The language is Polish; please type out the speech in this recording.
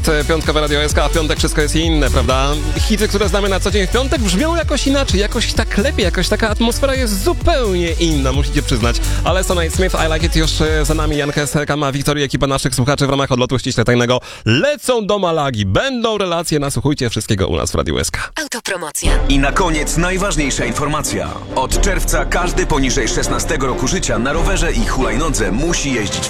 jest piątkowe Radio SK, a w piątek wszystko jest inne, prawda? Hity, które znamy na co dzień w piątek, brzmią jakoś inaczej, jakoś tak lepiej, jakoś taka atmosfera jest zupełnie inna, musicie przyznać. Ale Sonate Smith, I Like It już za nami, Jan Hess, Kama, Wiktoria, ekipa naszych słuchaczy w ramach odlotu ściśle tajnego lecą do Malagi. Będą relacje, nasłuchujcie wszystkiego u nas w Radio SK. Autopromocja. I na koniec najważniejsza informacja. Od czerwca każdy poniżej 16 roku życia na rowerze i hulajnodze musi jeździć w